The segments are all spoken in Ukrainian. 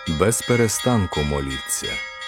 Без перестанку моліться.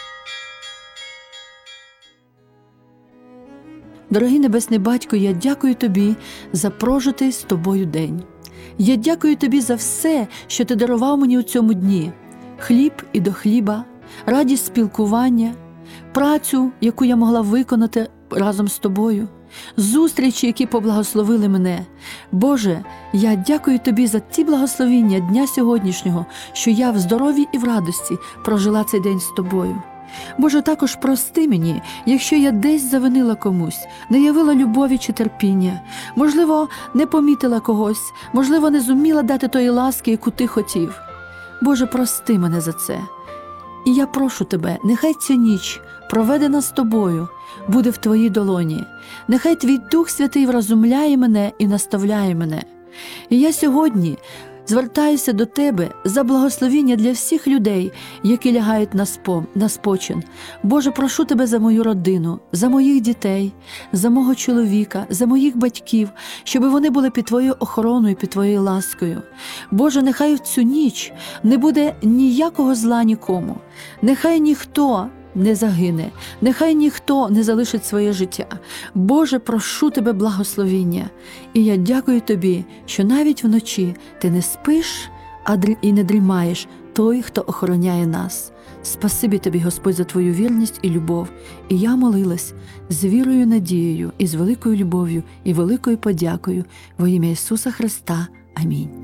Дорогий Небесний Батько, я дякую Тобі за прожитий з Тобою день. Я дякую Тобі за все, що Ти дарував мені у цьому дні. Хліб і до хліба, радість спілкування, працю, яку я могла виконати разом з Тобою, зустрічі, які поблагословили мене. Боже, я дякую Тобі за ті благословіння дня сьогоднішнього, що я в здоров'ї і в радості прожила цей день з Тобою. Боже, також прости мені, якщо я десь завинила комусь, не явила любові чи терпіння, можливо, не помітила когось, можливо, не зуміла дати тої ласки, яку Ти хотів. Боже, прости мене за це. І я прошу Тебе, нехай ця ніч, проведена з Тобою, буде в Твоїй долоні. Нехай Твій Дух Святий вразумляє мене і наставляє мене. І я сьогодні звертаюся до Тебе за благословіння для всіх людей, які лягають на спочин. Боже, прошу Тебе за мою родину, за моїх дітей, за мого чоловіка, за моїх батьків, щоб вони були під Твоєю охороною, під Твоєю ласкою. Боже, нехай в цю ніч не буде ніякого зла нікому. Нехай ніхто не загине, нехай ніхто не залишить своє життя. Боже, прошу Тебе благословіння. І я дякую Тобі, що навіть вночі Ти не спиш і не дрімаєш, той, хто охороняє нас. Спасибі Тобі, Господь, за Твою вірність і любов. І я молилась з вірою, надією, і з великою любов'ю, і великою подякою во ім'я Ісуса Христа. Амінь.